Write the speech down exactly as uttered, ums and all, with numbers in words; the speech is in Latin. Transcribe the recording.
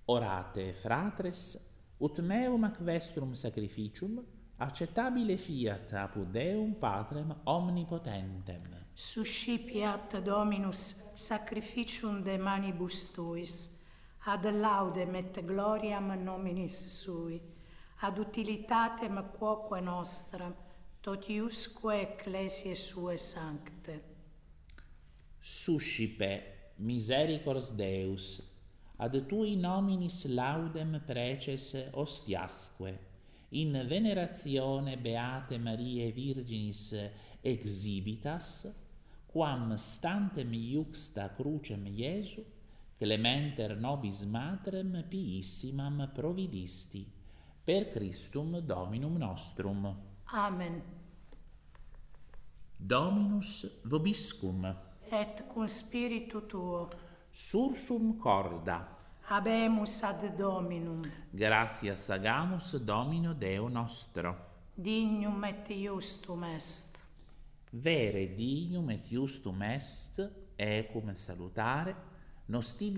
Orate, fratres, ut meum ac vestrum sacrificium acceptabile fiat apud Deum Patrem omnipotentem. Suscipiat Dominus sacrificium de manibus tuis, ad laudem et gloriam nominis sui, ad utilitatem quoque nostram, totiusque ecclesiae sue sancte. Suscipe misericors Deus, ad tui nominis laudem preces ostiasque, in veneratione Beate Mariae Virginis exhibitas, quam stantem iuxta crucem Iesu, clementer nobis matrem piissimam providisti, per Christum Dominum nostrum. Amen. Dominus vobiscum. Et cum spiritu tuo. Sursum corda. Habemus ad Dominum. Gratias agamus Domino Deo nostro. Dignum et iustum est. Vere dignum et iustum est, ecum salutare, nos tibi